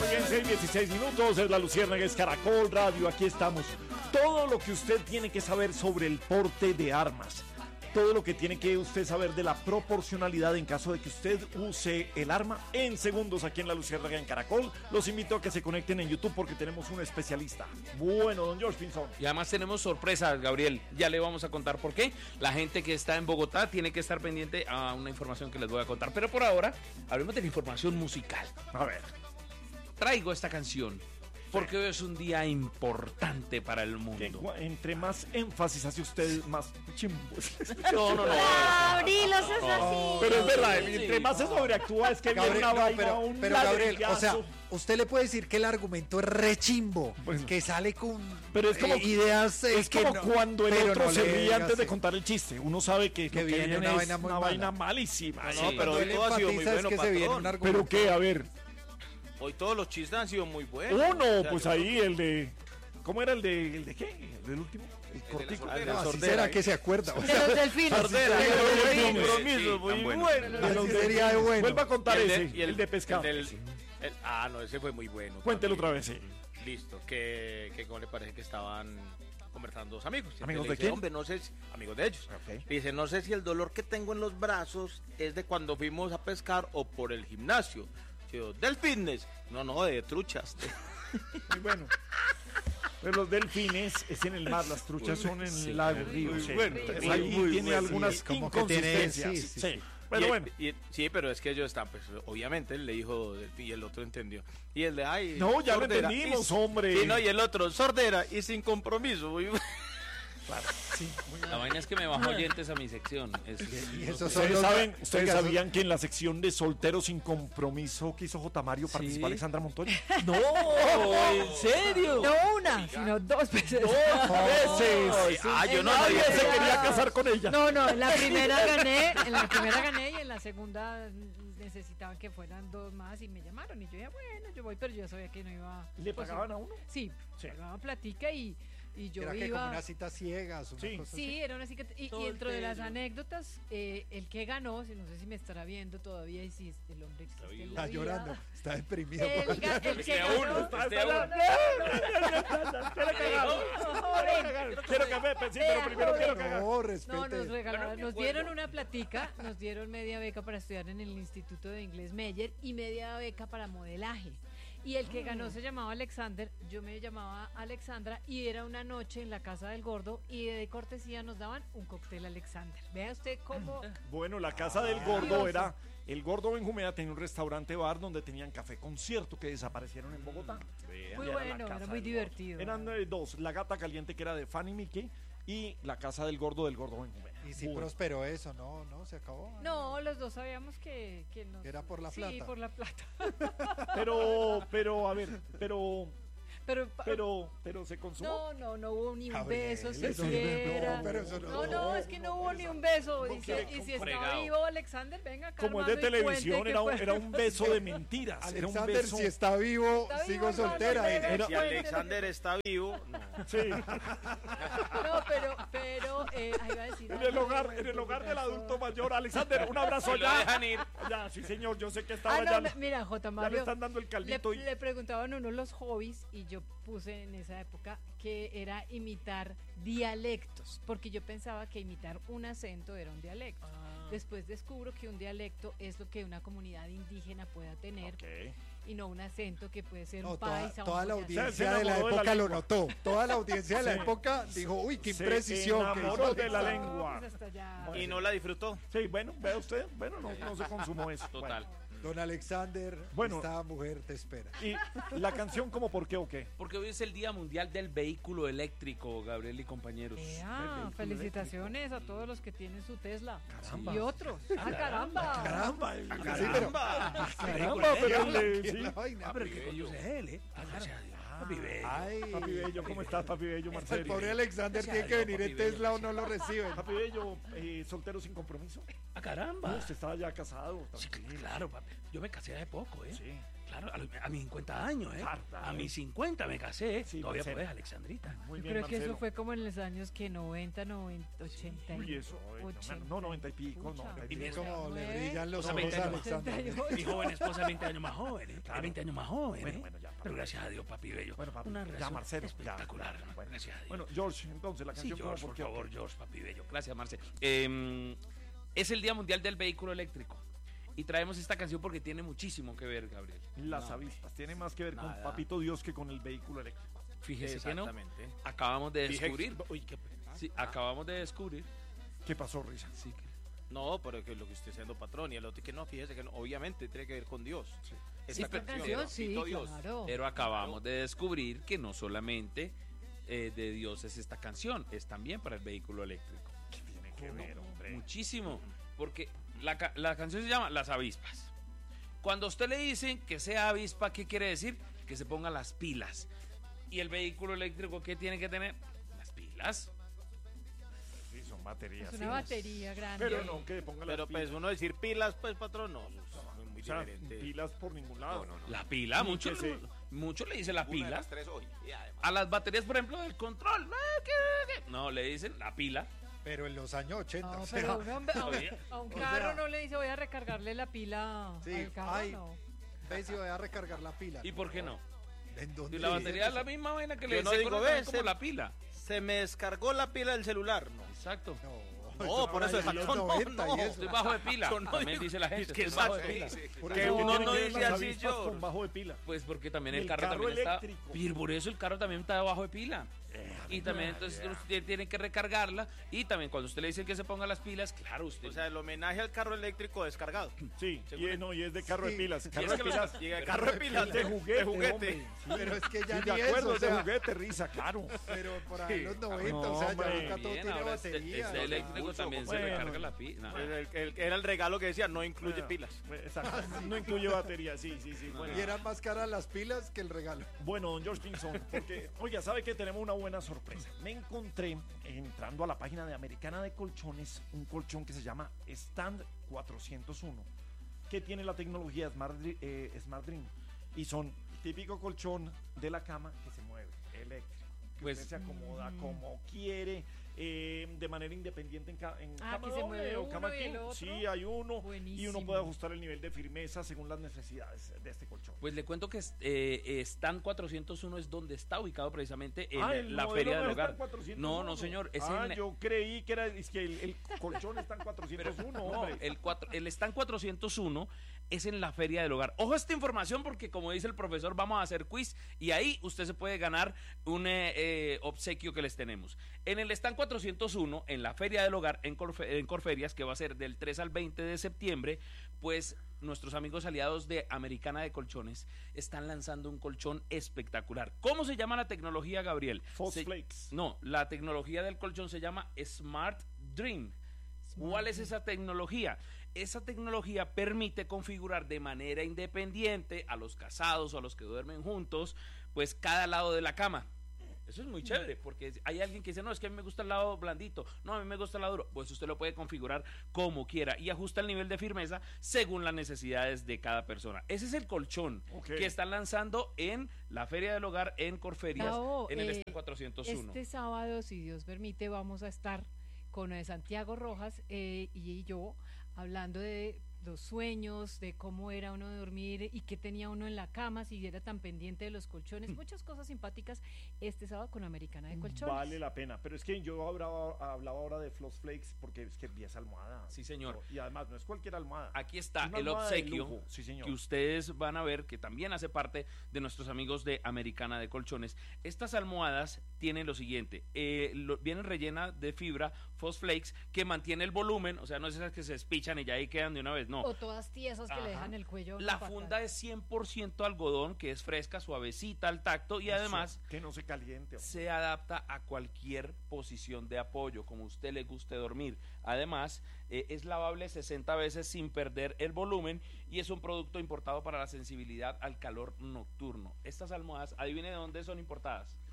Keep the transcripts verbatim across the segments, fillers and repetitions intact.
bien, seis dieciséis minutos, es la Luciérnaga, es Caracol Radio, aquí estamos. Todo lo que usted tiene que saber sobre el porte de armas. Todo lo que tiene que usted saber de la proporcionalidad en caso de que usted use el arma en segundos aquí en la Luciérnaga en Caracol. Los invito a que se conecten en YouTube porque tenemos un especialista. Bueno, don George Pinzón. Y además tenemos sorpresas, Gabriel. Ya le vamos a contar por qué. La gente que está en Bogotá tiene que estar pendiente a una información que les voy a contar. Pero por ahora, hablemos de la información musical. A ver. Traigo esta canción porque hoy es un día importante para el mundo. Que, entre más énfasis hace usted, más chimbos. No, no, no. Gabriel, no seas así. Pero es verdad, entre más se sobreactúa es que viene Gabriel, una no, vaina, pero, un pero Gabriel, o ladrillazo. sea, usted le puede decir que el argumento es rechimbo, Bueno. que sale con Pero es como, eh, ideas eh, es que como no- cuando el pero otro no se le ríe digas, antes de sí. contar el chiste. Uno sabe que, Que lo viene viene una es vaina muy una mala. vaina malísima. No, Sí, pero Cuando hoy él todo ha sido muy enfatiza es bueno, que se viene patrón. un argumento. ¿Pero qué? A ver. Hoy todos los chistes han sido muy buenos. Uno, O sea, pues yo- ahí el de... ¿Cómo era el de, el de qué? ¿El del último? El cortico. sordera. No, así Sordera, será ¿eh? que se acuerda. O De sea, los delfines. Sordera, Sí, el sí, de sí, compromiso, sí, muy tan bueno. bueno. De los así de- sería de bueno. Vuelva a contar Y el de- ese, y el, de pescado. el del- el- ah, no, ese fue muy bueno. Cuéntelo también. otra vez, sí. Listo, que, que como le parece que estaban conversando dos amigos. Y ¿Amigos le de dice, quién? Hombre, no sé si, amigos de ellos. Ok. Le dice, no sé si el dolor que tengo en los brazos es de cuando fuimos a pescar o por el gimnasio. Yo, del fitness. No, no, de truchas. Muy bueno. Pero los delfines es en el mar, las truchas son en Sí, el lago, muy río. bueno, sí. muy Entonces, ahí muy tiene bueno. algunas Sí, como que tiene- inconsistencias. sí, sí, Sí. sí. Pero Y- bueno. y- sí, pero es que ellos están, pues obviamente él le dijo y el otro entendió. Y el de, ay. No, ya lo sordera, entendimos, y- hombre. Sí, no, y el otro, sordera y sin compromiso. Muy bueno. Sí, muy La vaina es que me bajo oyentes a mi sección. Es- Y esos son Ustedes los- saben, ustedes Oiga, sabían que en la sección de solteros sin compromiso que hizo J. Mario participó Alexandra Montoya. No, ¿en serio? No una, sino dos veces. veces. Ah, yo no Nadie sabía. se quería casar con ella. No, no, en la primera gané, en la primera gané y en la segunda necesitaban que fueran dos más y me llamaron y yo dije, bueno, yo voy, pero yo sabía que no iba. ¿Le pues, pagaban a uno? Sí, Sí. pagaban platica y, y yo Era que iba. como unas citas ciegas, una Sí. cosa Sí, así. era una cicatriz. Y, y dentro de las anécdotas, eh, el que ganó, si no sé si me estará viendo todavía y si el hombre existe en la Está vida. llorando, está deprimido. El, por ga- allá. el que Este ganó. uno, este No, uno. no, Quiero cagar. Quiero café, pues sí, pero primero quiero cagar. No, No, respete. nos regalaron, nos dieron una platica, nos dieron media beca para estudiar en el Instituto de Inglés Meyer y media beca para modelaje. Y el que ganó se llamaba Alexander, yo me llamaba Alexandra y era una noche en la casa del gordo y de cortesía nos daban un cóctel Alexander. Vea usted cómo... Bueno, la casa del gordo era... El gordo Benjumea tenía un restaurante bar donde tenían café concierto que desaparecieron en Bogotá. Muy Y bueno, la era casa muy del divertido. gordo. Eran eh, dos, la gata caliente que era de Fanny Mickey y la casa del gordo del gordo Benjumea. Y si Bueno. prosperó eso, no, no, se acabó. No, los dos sabíamos que, que nos... Era por la Sí, plata. por la plata. Pero, pero, a ver, pero, Pero, pero, pero se consumó. no, no, no hubo ni un Gabriel, beso eso no- siquiera. no, pero eso no- no, no, es que no hubo ni un beso. Y si, qué? y si está Fregado. vivo Alexander, venga acá. Como es de Armando, y televisión, cuente era un, qué fue. era un beso de mentiras. Era un Alexander, beso. si está vivo, Está sigo vivo, hermano, soltera. venga, Era- Si cuente. Alexander está vivo, no. Sí. No, pero, pero, eh, ahí va a decir. En el hogar, en el hogar del adulto mayor. Alexander, un abrazo Si lo allá. dejan ir. Ya, sí, señor, yo sé que estaba Ah, no, allá. me- mira, J. Ya Mario. le están dando el Le, caldito y... le preguntaban uno los hobbies y yo puse en esa época que era imitar dialectos, porque yo pensaba que imitar un acento era un dialecto. Ah. Después descubro que un dialecto es lo que una comunidad indígena pueda tener Ok. y no un acento que puede ser No, un toda, paisa. toda un la boyacense. audiencia Se de la enamoró de la época lo lengua. notó. Toda la audiencia de la Sí. época dijo, uy, qué Se imprecisión. que enamoró hizo de la Alexander. lengua. No, pues hasta allá. Y no la disfrutó. Sí, bueno, vea usted. Bueno, no, no se consumó eso. Total. Bueno. Don Alexander, Bueno. esta mujer te espera. Y la canción, ¿cómo, por qué o qué? Porque hoy es el Día Mundial del Vehículo Eléctrico, Gabriel y compañeros. Ea, felicitaciones a todos los que tienen su Tesla. Caramba. Y otros. ¡Ah, caramba! Caramba, el- Sí, pero, caramba, pero el- ¿qué es sí. la vaina? pero que conduce él, ¿eh? Gracias a Dios. Papi bello. Ay, Papi Bello, ¿cómo estás, Papi Bello, el Marcelo? pobre Alexander Gracias tiene a que Dios, venir papi en bello. Tesla o no lo reciben. Papi Bello, eh, soltero sin compromiso. Ah, caramba. No, usted estaba ya casado. Sí, tranquilo. claro, papi. Yo me casé hace poco, ¿eh? Sí. Claro, a, los- a mis cincuenta años, ¿eh? Harta, A ¿eh? mis cincuenta me casé. Sí, Todavía Marcelo. puedes, Alexandrita. Muy Yo bien, creo que Marcelo. eso fue como en los años que noventa, noventa, ochenta. Uy, eso, eh, no, ochenta. no, noventa y pico, Pucha. noventa y Y pico. mira, Como le nueve, brillan los o sea, ojos veinte a años. Alexander. ochenta y ocho. Mi joven esposa es veinte años más joven, ¿eh? Claro. Es veinte años más joven, Bueno, ¿eh? bueno, ya, papi. Pero gracias a Dios, papi bello. Bueno, papi, Una ya, relación Marcelo, ya. espectacular, Bueno, gracias a Dios. Bueno, George, entonces la Sí, canción George, como por qué, favor, ok. George, papi bello. Gracias, Marce. Eh, es el Día Mundial del Vehículo Eléctrico. Y traemos esta canción porque tiene muchísimo que ver, Gabriel. Las No. avispas tiene más que ver con Nada. Papito Dios que con el vehículo eléctrico. Fíjese que no. Exactamente. Acabamos de Dije- descubrir. Uy, qué- Sí, acabamos de descubrir. ¿Qué pasó, Risa? Sí, que- No, pero que lo que usted siendo patrón y el otro que no, fíjese que no, obviamente tiene que ver con Dios. Sí. Esta Sí, pero- Canción, sí, Papito Dios. claro. Pero acabamos de descubrir que no solamente eh, de Dios es esta canción, es también para el vehículo eléctrico. ¿Qué tiene que ver, hombre? Muchísimo. Porque la, ca- la canción se llama Las Avispas. Cuando a usted le dicen que sea avispa, ¿qué quiere decir? Que se ponga las pilas. ¿Y el vehículo eléctrico qué tiene que tener? Las pilas. Sí, son baterías. Es sí. una batería grande. Pero no, que ponga las Pero pues pilas. uno decir pilas, pues patrón, no, eso es muy O sea, diferente. pilas por ningún lado. No, no, no. La pila, Ni mucho, que se- mucho le dicen la Una de pila. las tres hoy. Y además, A las baterías, por ejemplo, del control. ah, ¿qué, qué? No, le dicen la pila. Pero en los años ochenta. No, o sea, pero uno, a, un- Todavía. a un O carro sea- no le dice voy a recargarle la pila Sí, al carro, ay, no. ve si voy a recargar la pila. ¿Y por qué no? ¿En dónde Si la dice batería es eso? la misma vaina que Yo le no se digo, conectan ves, como se- la pila. Se me descargó la pila del celular, no. Exacto. No, No, por eso ahora ya en los exacto, no, noventa y no. eso. Estoy bajo de pila. Yo no También digo- dice la gente. es que estoy bajo de exacto, pila. sí, sí. Por Que eso uno tiene no que ver dice las así, avispas George. con bajo de pila. Pues porque también Y el, el carro, carro también eléctrico. está. Y por eso el carro también está bajo de pila. Y también entonces usted tiene que recargarla. Y también cuando usted le dice que se ponga las pilas, claro, usted. O sea, el homenaje al carro eléctrico descargado. Sí, y, Seguro. es- no, y es de carro de Sí. pilas. Y Carro es de que los- pilas. Llega el carro de pilas. Es de juguete, de juguete. hombre. Sí. Pero es que ya Sí, ni de acuerdo, eso, o es de sea, juguete, Risa, claro. pero por ahí en los Sí. noventa, No, o sea, ya hombre. ahorita todo Bien, tiene ahora este, batería. este o sea, eléctrico mucho, también se bueno. recarga la pila. El- el- el- era el regalo que decía, no incluye Bueno, pilas. Exacto. No incluye batería, sí, sí, sí. Bueno, Y eran más caras las pilas que el regalo. Bueno, don George Pinzón, porque, oiga, ¿sabe que tenemos una buena sorpresa? Me encontré, entrando a la página de Americana de Colchones, un colchón que se llama Stand cuatrocientos uno, que tiene la tecnología Smart, Dri- eh, Smart Dream. Y son típico colchón de la cama que se mueve, eléctrico. Que Pues- usted se acomoda como quiere, eh, de manera independiente en, ca- en Ah, cama que se doble mueve o uno cama y el king. otro. Sí, hay uno. Y Buenísimo. uno puede ajustar el nivel de firmeza según las necesidades de este colchón. Pues le cuento que eh, Stand cuatrocientos uno es donde está ubicado precisamente en Ah, el la modelo Feria no del está en Hogar. cuatrocientos No, uno. no, señor. Es ah, en, yo creí que era es que el, el colchón está en cuatrocientos uno, No, hombre. el, cuatro, el stand cuatrocientos uno es en la Feria del Hogar. Ojo a esta información porque como dice el profesor vamos a hacer quiz y ahí usted se puede ganar un eh, eh, obsequio que les tenemos. En el stand cuatrocientos uno, en la Feria del Hogar, en, Corfe- en Corferias, que va a ser del tres al veinte de septiembre, pues nuestros amigos aliados de Americana de Colchones están lanzando un colchón espectacular. ¿Cómo se llama la tecnología, Gabriel? False Se- Flakes. No, la tecnología del colchón se llama Smart Dream. ¿Cuál es esa tecnología? Esa tecnología permite configurar de manera independiente a los casados o a los que duermen juntos, pues cada lado de la cama. Eso es muy chévere, porque hay alguien que dice, no, es que a mí me gusta el lado blandito, no, a mí me gusta el lado duro. Pues usted lo puede configurar como quiera y ajusta el nivel de firmeza según las necesidades de cada persona. Ese es el colchón Ok. que están lanzando en la Feria del Hogar en Corferias, Gabo, en el eh, stand cuatrocientos uno. Este sábado, si Dios permite, vamos a estar con eh, Santiago Rojas eh, y yo hablando de los sueños, de cómo era uno de dormir y qué tenía uno en la cama, si era tan pendiente de los colchones, muchas cosas simpáticas este sábado con Americana de Colchones. Vale la pena. Pero es que yo hablaba, hablaba ahora de Floss Flakes porque es que vi esa almohada. Sí, señor. Y además no es cualquier almohada. Aquí está Es una el almohada de obsequio lujo, sí, señor. que ustedes van a ver que también hace parte de nuestros amigos de Americana de Colchones. Estas almohadas tienen lo siguiente, eh, lo- vienen rellenas de fibra Fos Flakes que mantiene el volumen, o sea, no es esas que se despichan y ya ahí quedan de una vez, no. O todas tiesas que Ajá. le dejan el cuello. La fatal. funda es cien por ciento algodón, que es fresca, suavecita al tacto y Eso, además que no se caliente. hombre. se adapta a cualquier posición de apoyo, como a usted le guste dormir. Además, eh, es lavable sesenta veces sin perder el volumen y es un producto importado para la sensibilidad al calor nocturno. Estas almohadas, adivine de dónde son importadas.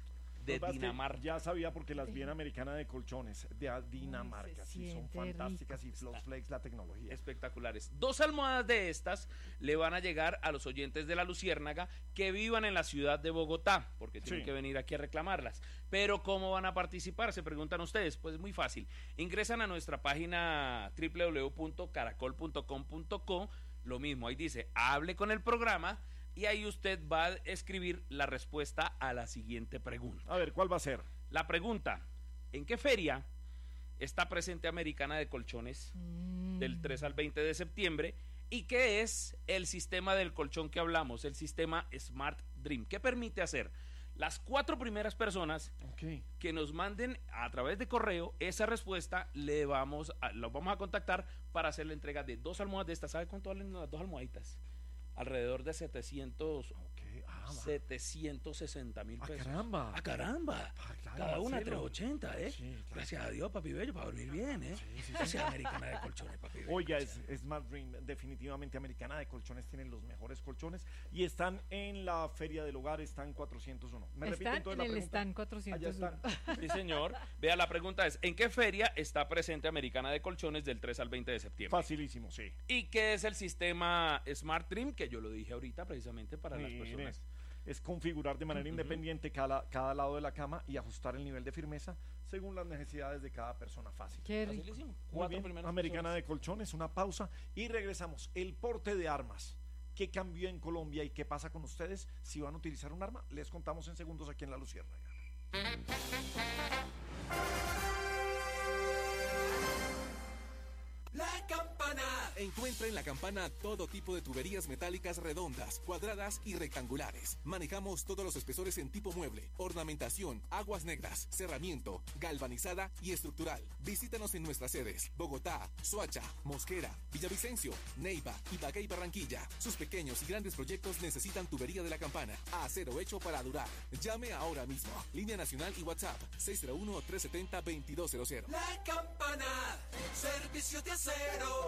de Lo que pasa es que Dinamarca. Ya sabía porque las vi en Americana de Colchones, de a- Dinamarca. se Sí, son siente fantásticas rico. y Flow Flex, la tecnología. Espectaculares. Dos almohadas de estas le van a llegar a los oyentes de La Luciérnaga que vivan en la ciudad de Bogotá, porque tienen Sí. que venir aquí a reclamarlas. Pero ¿cómo van a participar? Se preguntan ustedes. Pues es muy fácil. Ingresan a nuestra página doble u doble u doble u punto caracol punto com punto co. Lo mismo, ahí dice, hable con el programa y ahí usted va a escribir la respuesta a la siguiente pregunta. A ver, ¿cuál va a ser? La pregunta, ¿en qué feria está presente Americana de Colchones Mm. del tres al veinte de septiembre? ¿Y qué es el sistema del colchón que hablamos? El sistema Smart Dream. ¿Qué permite hacer? Las cuatro primeras personas Ok. que nos manden a través de correo esa respuesta, le vamos a, los vamos a contactar para hacer la entrega de dos almohadas de estas. ¿Sabe cuánto valen las dos almohaditas? Alrededor de setecientos, Ok. Ah, va. setecientos sesenta mil Ah, pesos. caramba. ¡Ah, caramba! Ah, claro, Cada una Marcelo. trescientos ochenta, ¿eh? Sí, claro. Gracias a Dios, papi bello, para dormir bien, ¿eh? Sí, sí, sí. Gracias a Americana de Colchones, papi bello. Oiga, es, Smart Dream, definitivamente Americana de Colchones tienen los mejores colchones y están en la Feria del Hogar, están cuatrocientos uno. ¿Me repite Están entonces en la el pregunta? stand cuatrocientos uno. Allá están. Sí, señor. Vea, la pregunta es, ¿en qué feria está presente Americana de Colchones del tres al veinte de septiembre? Facilísimo, sí. ¿Y qué es el sistema Smart Dream? Que yo lo dije ahorita precisamente para las Mire, personas. es configurar de manera Ujú. independiente cada, cada lado de la cama y ajustar el nivel de firmeza según las necesidades de cada persona. Fácil. Qué rico. Facilísimo. Muy Cuatro bien, primeras Americana personas. de Colchones, una pausa y regresamos. El porte de armas. ¿Qué cambió en Colombia y qué pasa con ustedes si van a utilizar un arma? Les contamos en segundos aquí en La Luciérnaga. La Campana. Encuentra en La Campana todo tipo de tuberías metálicas redondas, cuadradas y rectangulares. Manejamos todos los espesores en tipo mueble, ornamentación, aguas negras, cerramiento, galvanizada y estructural. Visítanos en nuestras sedes: Bogotá, Soacha, Mosquera, Villavicencio, Neiva, Ibagué y Barranquilla. Sus pequeños y grandes proyectos necesitan tubería de La Campana. Acero hecho para durar. Llame ahora mismo. Línea nacional y WhatsApp seis cero uno, tres siete cero, dos dos cero cero. La Campana, servicio de acero.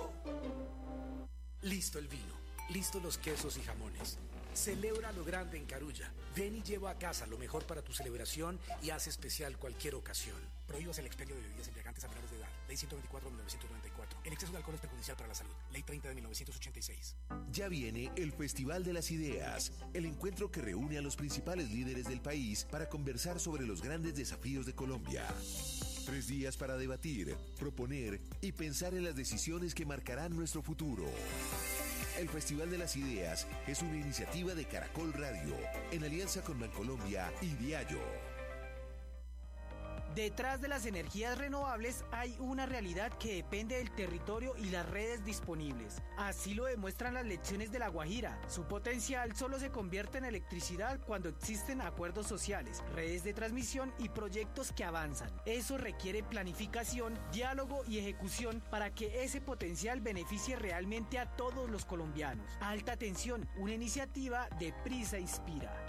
Listo el vino, listos los quesos y jamones. Celebra lo grande en Carulla. Ven y lleva a casa lo mejor para tu celebración y haz especial cualquier ocasión. Prohíbas el expendio de bebidas embriagantes a menores de edad. Ley ciento veinticuatro de mil novecientos noventa y cuatro. El exceso de alcohol es perjudicial para la salud. Ley treinta de mil novecientos ochenta y seis. Ya viene el Festival de las Ideas, el encuentro que reúne a los principales líderes del país para conversar sobre los grandes desafíos de Colombia. Tres días para debatir, proponer y pensar en las decisiones que marcarán nuestro futuro. El Festival de las Ideas es una iniciativa de Caracol Radio, en alianza con Bancolombia y Diallo. Detrás de las energías renovables hay una realidad que depende del territorio y las redes disponibles. Así lo demuestran las lecciones de La Guajira. Su potencial solo se convierte en electricidad cuando existen acuerdos sociales, redes de transmisión y proyectos que avanzan. Eso requiere planificación, diálogo y ejecución para que ese potencial beneficie realmente a todos los colombianos. Alta Tensión, una iniciativa de Prisa Inspira.